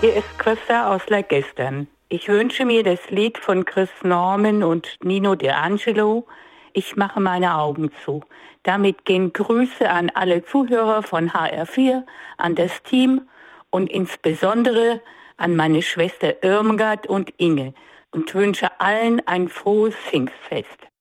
Hier ist Christa aus Leihgestern. Ich wünsche mir das Lied von Chris Norman und Nino D'Angelo, Ich mache meine Augen zu. Damit gehen Grüße an alle Zuhörer von HR4, an das Team und insbesondere an meine Schwester Irmgard und Inge und wünsche allen ein frohes Pfingstfest.